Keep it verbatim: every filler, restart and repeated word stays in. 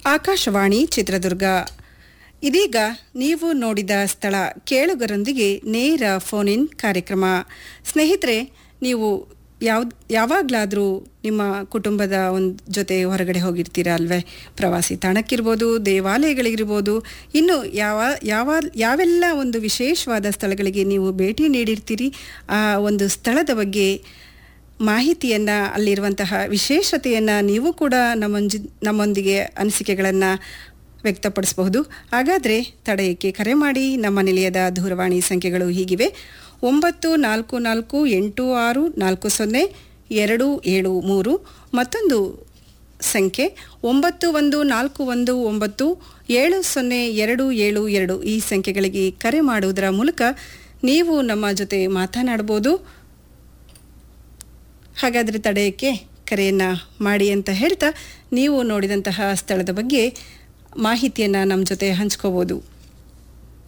ಆಕಾಶವಾಣಿ ಚಿತ್ರದುರ್ಗ. ಇದೀಗ ನೀವು ನೋಡಿದ ಸ್ಥಳ ಕೇಳುಗರೊಂದಿಗೆ ನೇರ ಫೋನ್ ಇನ್ ಕಾರ್ಯಕ್ರಮ. ಸ್ನೇಹಿತರೆ, ನೀವು ಯಾವ ಯಾವಾಗಲಾದರೂ ನಿಮ್ಮ ಕುಟುಂಬದ ಒಂದು ಜೊತೆ ಹೊರಗಡೆ ಹೋಗಿರ್ತೀರ ಅಲ್ವೇ? ಪ್ರವಾಸಿ ತಾಣಕ್ಕಿರ್ಬೋದು, ದೇವಾಲಯಗಳಿಗಿರ್ಬೋದು, ಇನ್ನು ಯಾವ ಯಾವ ಯಾವೆಲ್ಲ ಒಂದು ವಿಶೇಷವಾದ ಸ್ಥಳಗಳಿಗೆ ನೀವು ಭೇಟಿ ನೀಡಿರ್ತೀರಿ. ಆ ಒಂದು ಸ್ಥಳದ ಬಗ್ಗೆ ಮಾಹಿತಿಯನ್ನು, ಅಲ್ಲಿರುವಂತಹ ವಿಶೇಷತೆಯನ್ನು ನೀವು ಕೂಡ ನಮ್ಮೊಂಜಿ ನಮ್ಮೊಂದಿಗೆ ಅನಿಸಿಕೆಗಳನ್ನು ವ್ಯಕ್ತಪಡಿಸಬಹುದು. ಹಾಗಾದರೆ ತಡೆಯಕ್ಕೆ ಕರೆ ಮಾಡಿ. ನಮ್ಮ ನಿಲಯದ ದೂರವಾಣಿ ಸಂಖ್ಯೆಗಳು ಹೀಗಿವೆ: ಒಂಬತ್ತು ನಾಲ್ಕು ನಾಲ್ಕು ಎಂಟು ಆರು ನಾಲ್ಕು ಸೊನ್ನೆ ಎರಡು ಏಳು ಮೂರು, ಮತ್ತೊಂದು ಸಂಖ್ಯೆ ಒಂಬತ್ತು ಒಂದು ನಾಲ್ಕು ಒಂದು ಒಂಬತ್ತು ಏಳು ಸೊನ್ನೆ ಎರಡು ಏಳು ಎರಡು. ಈ ಸಂಖ್ಯೆಗಳಿಗೆ ಕರೆ ಮಾಡುವುದರ ಮೂಲಕ ನೀವು ನಮ್ಮ ಜೊತೆ ಮಾತನಾಡ್ಬೋದು. ಹಾಗಾದರೆ ತಡೆಯಕ್ಕೆ ಕರೆಯನ್ನು ಮಾಡಿ ಅಂತ ಹೇಳ್ತಾ, ನೀವು ನೋಡಿದಂತಹ ಸ್ಥಳದ ಬಗ್ಗೆ ಮಾಹಿತಿಯನ್ನು ನಮ್ಮ ಜೊತೆ ಹಂಚ್ಕೋಬೋದು.